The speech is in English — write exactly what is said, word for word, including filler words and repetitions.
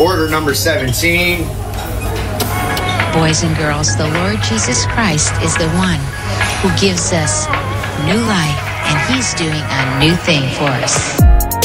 Order number seventeen. Boys and girls, the Lord Jesus Christ is the one who gives us new life, and he's doing a new thing for us.